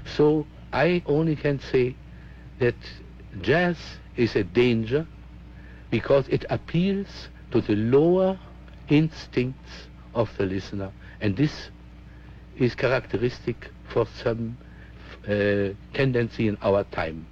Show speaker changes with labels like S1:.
S1: So I only can say that jazz is a danger because it appeals to the lower instincts of the listener, and this is characteristic for some tendency in our time.